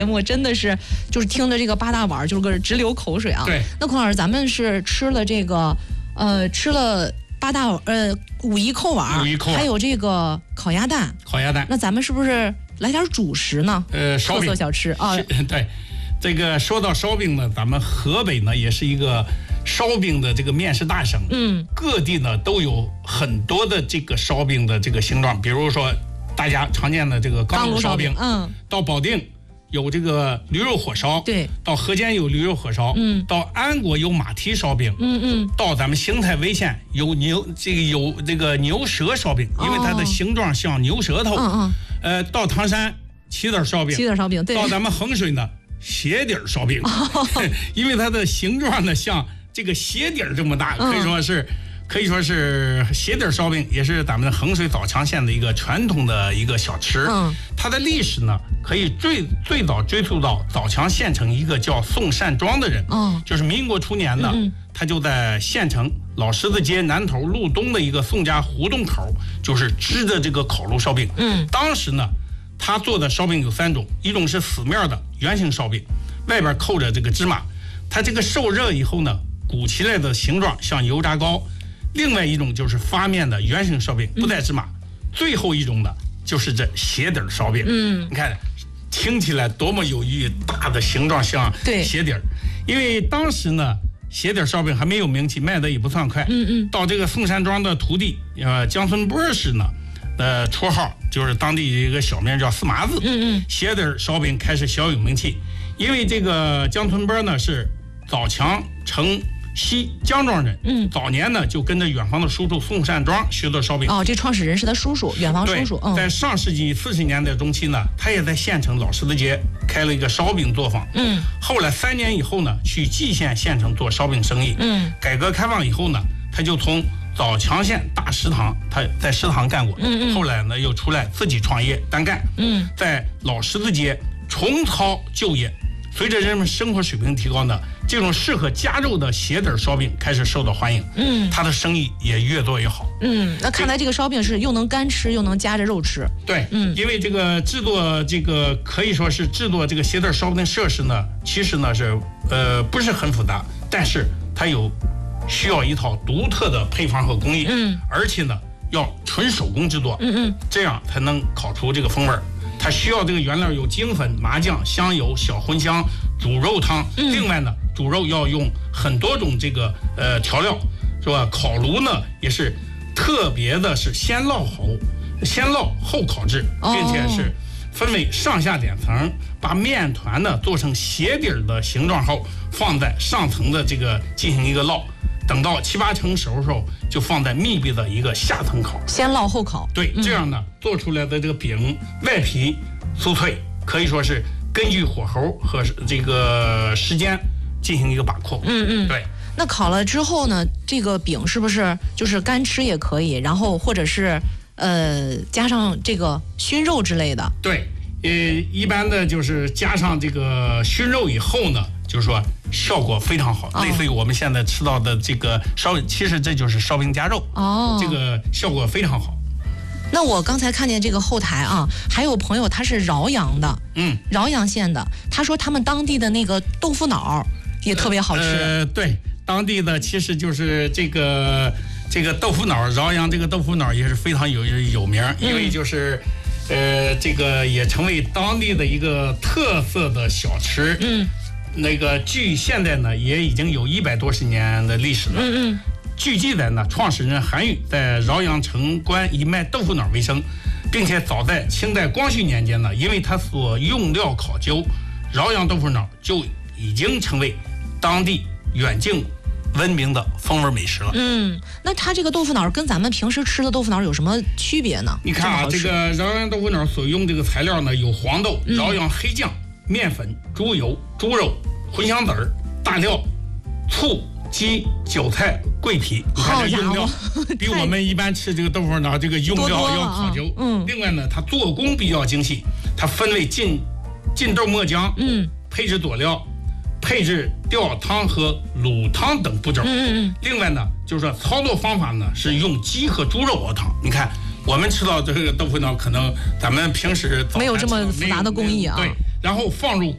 我真的是就是听着这个八大碗就是个直流口水啊。 对， 那孔老师，咱们是吃了这个吃了五一扣碗，还有这个烤鸭蛋。那咱们是不是来点主食呢？ 烧饼特色小吃啊。 对，这个说到烧饼呢，咱们河北呢也是一个烧饼的这个面食大省。各地呢都有很多的这个烧饼的这个形状，比如说大家常见的这个钢炉烧饼，到保定有这个驴肉火烧， 对， 到河间有驴肉火烧，到安国有马蹄烧饼，到咱们邢台潍县有这个牛舌烧饼，因为它的形状像牛舌头，到唐山起子烧饼，对，到咱们衡水呢鞋底烧饼，因为它的形状呢像这个鞋底这么大，可以说是鞋底烧饼，也是咱们衡水枣强县的一个传统的一个小吃。它的历史呢，可以最早追溯到枣强县城一个叫宋善庄的人。就是民国初年呢，他就在县城老十字街南头路东的一个宋家胡同口，就是支着这个烤炉烧饼。当时呢，他做的烧饼有3种，一种是死面的圆形烧饼，外边扣着这个芝麻，它这个受热以后呢，鼓起来的形状像油炸糕。另外一种就是发面的圆形烧饼，不带芝麻。最后一种呢，就是这鞋底烧饼。你看听起来多么有寓意，大的形状像鞋底。因为当时呢，鞋底烧饼还没有名气，卖的也不算快。到这个宋山庄的徒弟江村波氏呢，绰号就是当地一个小名叫四麻子。鞋底烧饼开始小有名气，因为这个江村波呢是枣强城西姜庄人，早年呢就跟着远房的叔叔宋善庄学做烧饼。 这创始人是他叔叔，远房叔叔。 在上世纪40年代中期呢，他也在县城老十字街开了一个烧饼作坊。后来3年以后呢，去蓟县县城做烧饼生意。改革开放以后呢，他就从枣强县大食堂，他在食堂干过。后来呢又出来自己创业单干。在老十字街重操旧业。随着人们生活水平提高呢，这种适合加肉的鞋底烧饼开始受到欢迎。它的生意也越做越好。 那看来这个烧饼是又能干吃又能夹着肉吃。 对，因为这个制作这个可以说是制作这个鞋底烧饼的设施呢，其实呢是不是很复杂，但是它需要一套独特的配方和工艺。而且呢要纯手工制作。这样才能烤出这个风味。它需要这个原料有精粉、麻酱、香油、小茴香、煮肉汤。另外呢，煮肉要用很多种这个调料，是吧？烤炉呢也是特别的是先烙后烤制，并且是分为上下2层，把面团呢做成鞋底的形状后，放在上层的这个进行一个烙。等到7、8成熟的时候，就放在密闭的一个下层烤， 先烙后烤。 对，这样呢，做出来的这个饼外皮酥脆，可以说是根据火候和这个时间进行一个把控。对。 那烤了之后呢，这个饼是不是就是干吃也可以，然后或者是加上这个熏肉之类的？ 对，一般的就是加上这个熏肉以后呢，就是说效果非常好，类似于我们现在吃到的这个烧饼，其实这就是烧饼夹肉。这个效果非常好。 那我刚才看见这个后台啊，还有朋友他是饶阳的，饶阳县的，他说他们当地的那个豆腐脑也特别好吃。 对，当地的其实就是这个豆腐脑，饶阳这个豆腐脑也是非常有名，因为就是这个也成为当地的一个特色的小吃。那个距现在呢也已经有100多年的历史了。据记载呢，创始人韩愈在饶阳城关以卖豆腐脑为生，并且早在清代光绪年间呢，因为它所用料考究，饶阳豆腐脑就已经成为当地远近闻名的风味美食了。 那它这个豆腐脑跟咱们平时吃的豆腐脑有什么区别呢？ 你看啊，这个饶阳豆腐脑所用这个材料呢，有黄豆、饶阳黑酱、面粉、猪油、猪肉、茴香籽儿、大料、醋、鸡、韭菜、桂皮。你看这用料比我们一般吃这个豆腐脑这个用料要考究。另外呢，它做工比较精细，它分为浸豆末浆，配置佐料，配置吊汤和卤汤等步骤。另外呢，就是说操作方法呢是用鸡和猪肉熬汤。你看我们吃到这个豆腐脑，可能咱们平时没有这么复杂的工艺啊。 对，然后放入